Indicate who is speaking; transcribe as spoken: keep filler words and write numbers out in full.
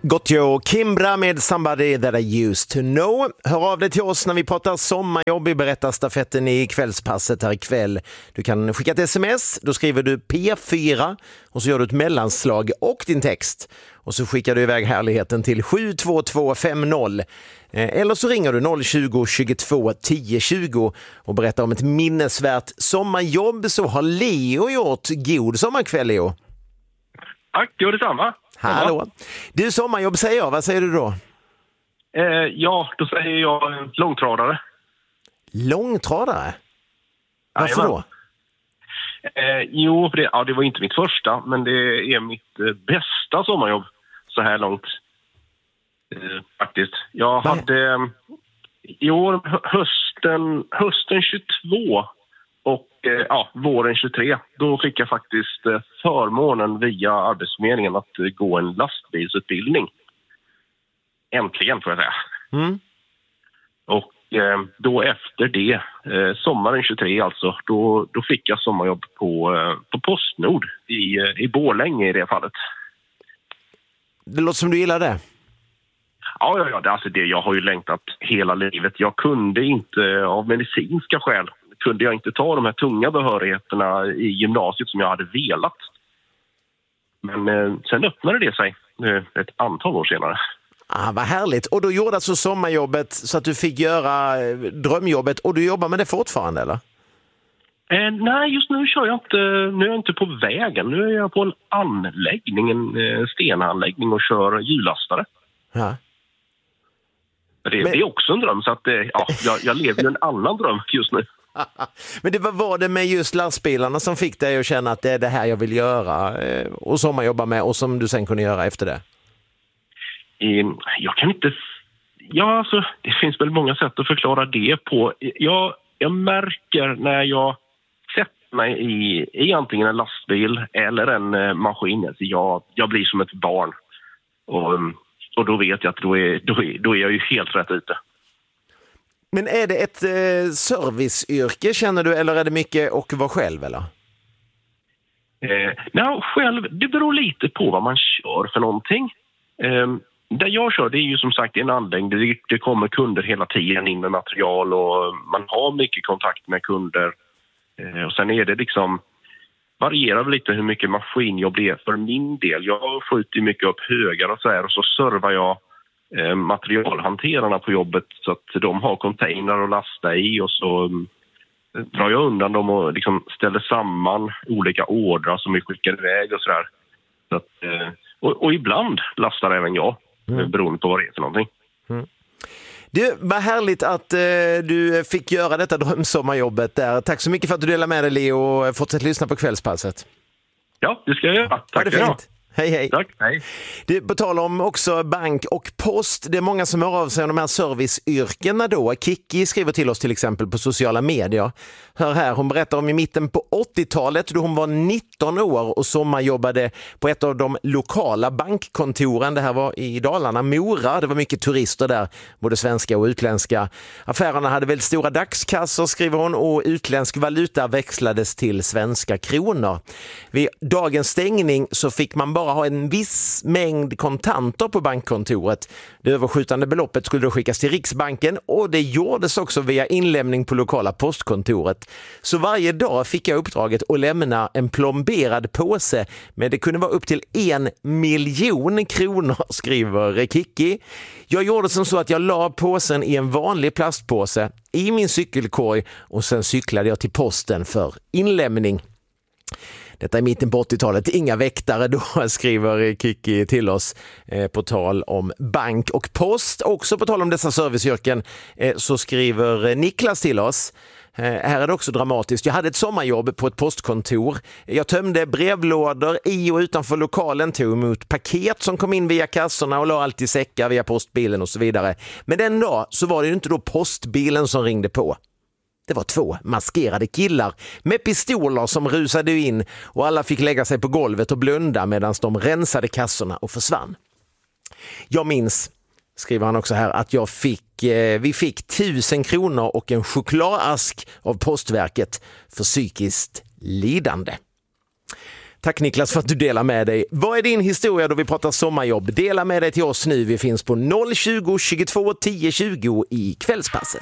Speaker 1: Gottjo Kimbra med Somebody That I Used To Know. Hör av dig till oss när vi pratar sommarjobb i berättarstafetten i kvällspasset här ikväll. Du kan skicka ett sms, då skriver du P fyra och så gör du ett mellanslag och din text. Och så skickar du iväg härligheten till sju två två fem noll. Eller så ringer du noll tjugo, tjugotvå, tio tjugo och berättar om ett minnesvärt sommarjobb. Så har Leo gjort. God sommarkväll, Leo.
Speaker 2: Tack, gör detsamma.
Speaker 1: Hallå. Du, sommarjobb säger jag. Vad säger du då?
Speaker 2: Eh, ja, då säger jag långtradare.
Speaker 1: Långtradare? Varför
Speaker 2: Jajamän.
Speaker 1: då?
Speaker 2: Eh, jo, för det, ja, det var inte mitt första, men det är mitt eh, bästa sommarjobb så här långt. Eh, faktiskt. Jag
Speaker 1: Va?
Speaker 2: hade eh, i år hö- hösten, hösten tjugotvå och eh, ja, våren tjugotre. Då fick jag faktiskt eh, förmånen via Arbetsförmedlingen att eh, gå en lastbilsutbildning. Äntligen, får jag säga.
Speaker 1: Mm.
Speaker 2: Och eh, då efter det, eh, sommaren tjugotre alltså, då, då fick jag sommarjobb på, eh, på Postnord i, eh, i Borlänge i det fallet.
Speaker 1: Det låter som du gillar det.
Speaker 2: Ja, ja, ja det, alltså det, jag har ju längtat hela livet. Jag kunde inte, av medicinska skäl, kunde jag inte ta de här tunga behörigheterna i gymnasiet som jag hade velat. Men eh, sen öppnade det sig eh, ett antal år senare.
Speaker 1: Ah, vad härligt. Och då gjorde alltså sommarjobbet så att du fick göra eh, drömjobbet och du jobbar med det fortfarande, eller?
Speaker 2: Eh, nej, just nu kör jag inte, nu är jag inte på vägen. Nu är jag på en anläggning, en eh, stenanläggning och kör hjullastare.
Speaker 1: Ja.
Speaker 2: Det,
Speaker 1: Men-
Speaker 2: det är också en dröm, så att, eh, ja, jag, jag lever ju en annan dröm just nu.
Speaker 1: Men det, vad var det med just lastbilarna som fick dig att känna att det är det här jag vill göra eh, och sommarjobba med och som du sen kunde göra efter det?
Speaker 2: Eh, jag kan inte... Ja, alltså, det finns väl många sätt att förklara det på. Jag, jag märker när jag sätter mig i, i antingen en lastbil eller en eh, maskin. Alltså jag, jag blir som ett barn. Och, och då vet jag att då är, då, är, då är jag ju helt rätt ute.
Speaker 1: Men är det ett eh, serviceyrke känner du, eller är det mycket att vara själv, eller?
Speaker 2: Eh, nej, själv, det beror lite på vad man kör för någonting. Eh, där jag kör, det är ju som sagt en anläggning. Det, det kommer kunder hela tiden in med material och man har mycket kontakt med kunder. Eh, och sen är det liksom, varierar lite hur mycket maskinjobb det är för min del. Jag skjuter mycket upp högar och så här och så servar jag eh, materialhanterarna på jobbet så att de har container att lasta i och så eh, drar jag undan dem och liksom ställer samman olika ordrar som vi skickar iväg och sådär. Så att, eh, och, och ibland lastar även jag, mm. beroende på vad det är för någonting.
Speaker 1: Mm. Du, vad härligt att eh, du fick göra detta drömsommarjobbet där. Tack så mycket för att du delade med dig, Leo, och fortsätt lyssna på kvällspasset.
Speaker 2: Ja, det ska jag göra. Tack.
Speaker 1: Ha det fint. Hej, hej.
Speaker 2: Tack, hej.
Speaker 1: Det på tal om också bank och post. Det är många som hör av sig om de här serviceyrkena då. Kiki skriver till oss till exempel på sociala medier. Hör här, hon berättar om i mitten på åttiotalet då hon var nitton år och sommarjobbade på ett av de lokala bankkontoren. Det här var i Dalarna, Mora. Det var mycket turister där, både svenska och utländska. Affärerna hade väldigt stora dagskassor, skriver hon, och utländsk valuta växlades till svenska kronor. Vid dagens stängning så fick man bara ha en viss mängd kontanter på bankkontoret. Det överskjutande beloppet skulle då skickas till Riksbanken och det gjordes också via inlämning på lokala postkontoret. Så varje dag fick jag uppdraget att lämna en plomberad påse, men det kunde vara upp till en miljon kronor, skriver Kiki. Jag gjorde som så att jag la påsen i en vanlig plastpåse i min cykelkorg och sen cyklade jag till posten för inlämning. Detta är mitten på åttiotalet. Inga väktare då, skriver Kiki till oss eh, på tal om bank och post. Också på tal om dessa serviceyrken eh, så skriver Niklas till oss. Eh, här är det också dramatiskt. Jag hade ett sommarjobb på ett postkontor. Jag tömde brevlådor i och utanför lokalen, tog emot paket som kom in via kassorna och la allt i säckar via postbilen och så vidare. Men den dag så var det ju inte då postbilen som ringde på. Det var två maskerade killar med pistoler som rusade in och alla fick lägga sig på golvet och blunda medan de rensade kassorna och försvann. Jag minns, skriver han också här, att jag fick, eh, vi fick tusen kronor och en chokladask av Postverket för psykiskt lidande. Tack Niklas för att du delar med dig. Vad är din historia då vi pratar sommarjobb? Dela med dig till oss nu. Vi finns på noll tjugo, tjugotvå, tio tjugo i Kvällspasset.